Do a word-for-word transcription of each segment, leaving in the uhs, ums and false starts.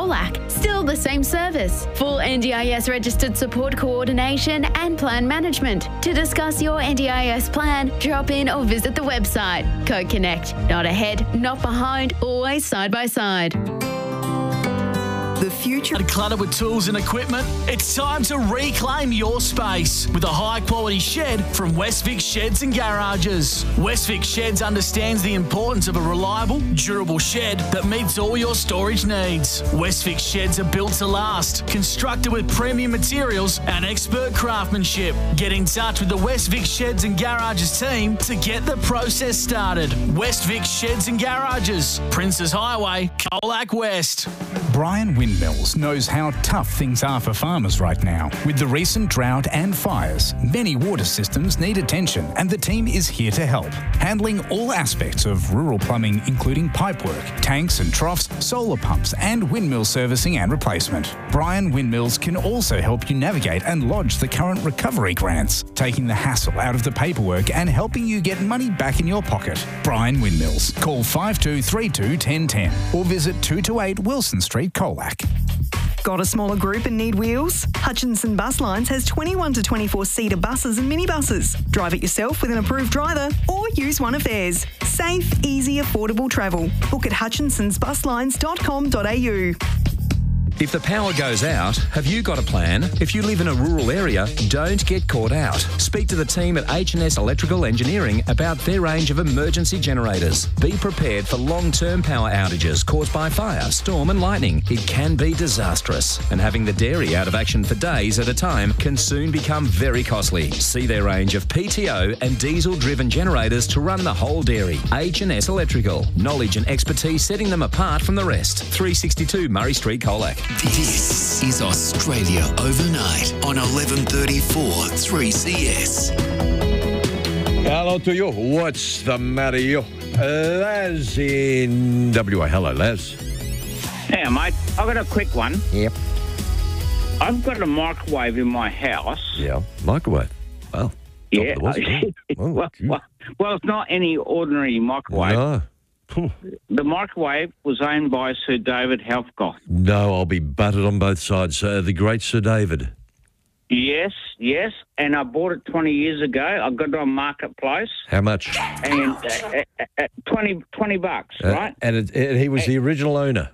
Colac. Still the same service. Full N D I S registered support coordination and plan management. To discuss your N D I S plan, drop in or visit the website. Code Connect. Not ahead, not behind, always side by side. The future. Cluttered with tools and equipment? It's time to reclaim your space with a high-quality shed from Westvic Sheds and Garages. Westvic Sheds understands the importance of a reliable, durable shed that meets all your storage needs. Westvic Sheds are built to last, constructed with premium materials and expert craftsmanship. Get in touch with the Westvic Sheds and Garages team to get the process started. Westvic Sheds and Garages, Princes Highway, Colac West. Brian Windmills knows how tough things are for farmers right now. With the recent drought and fires, many water systems need attention, and the team is here to help. Handling all aspects of rural plumbing, including pipework, tanks and troughs, solar pumps, and windmill servicing and replacement. Brian Windmills can also help you navigate and lodge the current recovery grants, taking the hassle out of the paperwork and helping you get money back in your pocket. Brian Windmills. Call five two three two, one zero one zero or visit two two eight Wilson Street, Colac. Got a smaller group and need wheels? Hutchinson Bus Lines has twenty-one to twenty-four seater buses and minibuses. Drive it yourself with an approved driver or use one of theirs. Safe, easy, affordable travel. Book at hutchinsons bus lines dot com dot a u. If the power goes out, have you got a plan? If you live in a rural area, don't get caught out. Speak to the team at H and S Electrical Engineering about their range of emergency generators. Be prepared for long-term power outages caused by fire, storm and lightning. It can be disastrous, and having the dairy out of action for days at a time can soon become very costly. See their range of P T O and diesel-driven generators to run the whole dairy. H and S Electrical. Knowledge and expertise setting them apart from the rest. three sixty-two Murray Street, Colac. This is Australia Overnight on eleven thirty-four three C S. Hello to you. What's the matter, you? Uh, Laz in W A. Hello, Laz. Yeah, mate. I've got a quick one. Yep. I've got a microwave in my house. Yeah, microwave. Well, Yeah. was, yeah. Oh, well, well, well, it's not any ordinary microwave. No. The microwave was owned by Sir David Helfgott. No, I'll be butted on both sides. Uh, the great Sir David. Yes, yes. And I bought it twenty years ago. I got it on Marketplace. How much? And uh, uh, uh, twenty, twenty bucks, Uh, right? and, it, and he was the original owner.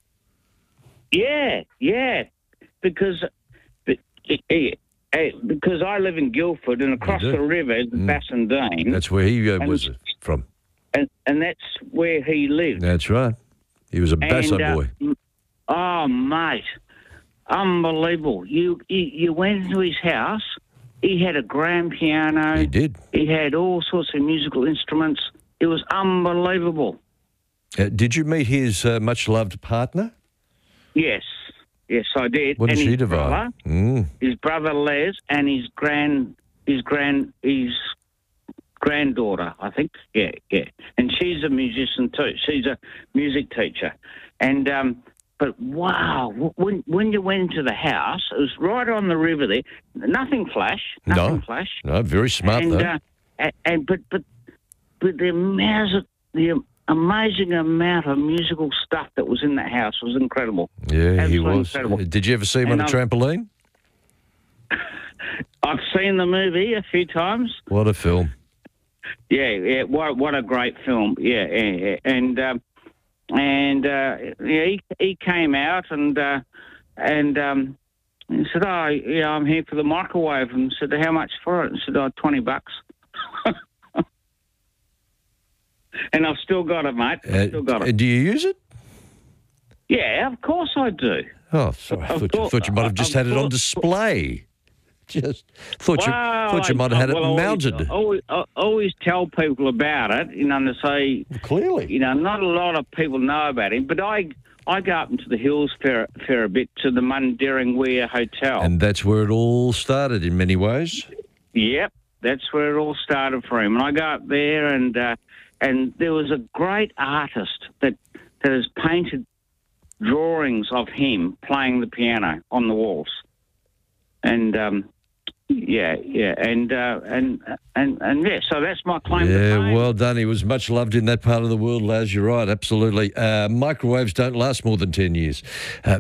Yeah, yeah. Because uh, uh, because I live in Guildford and across do? the river is Mm. Bassendean. That's where he uh, And- was from. And, and that's where he lived. That's right. He was a Basso And, uh, boy. m- Oh, mate. Unbelievable. You, you you went into his house. He had a grand piano. He did. He had all sorts of musical instruments. It was unbelievable. Uh, did you meet his uh, much-loved partner? Yes. Yes, I did. What and did she his divide? brother, Mm. his brother Les, and his grand, his grand, his granddaughter, I think. Yeah, yeah. And she's a musician too. She's a music teacher. And um, but wow, when when you went into the house, it was right on the river there. Nothing flash. Nothing No. flash. No, very smart, and, though. Uh, and, and but but but the amount of, the amazing amount of musical stuff that was in that house was incredible. yeah, he absolutely was. incredible. Uh, Did you ever see him on And, a um, trampoline? I've seen the movie a few times. What a film. Yeah, yeah. What what a great film. Yeah, yeah, yeah. and um, and uh, yeah, he he came out and uh, and um, he said, "Oh, yeah, I'm here for the microwave." And said, "How much for it?" And said, "Oh, twenty bucks." And I've still got it, mate. I've Uh, still got uh, it. do you use it? Yeah, of course I do. Oh, sorry. I Of thought, you, course- thought you might have just of had it on course- display. Just thought you Well, thought you I- might have had well, it I mounted. Always, I always, I always tell people about it, you know, and they say, Clearly. you know, not a lot of people know about him, but I I go up into the hills fair, fair a bit to the Mundaring Weir Hotel. And that's where it all started in many ways. Yep, that's where it all started for him. And I go up there, and uh, and there was a great artist that that has painted drawings of him playing the piano on the walls. And um, yeah, yeah, and uh, and and and yeah. So that's my claim to Yeah, fame. well done. He was much loved in that part of the world, Laz. You're right, absolutely. Uh, microwaves don't last more than ten years. Uh,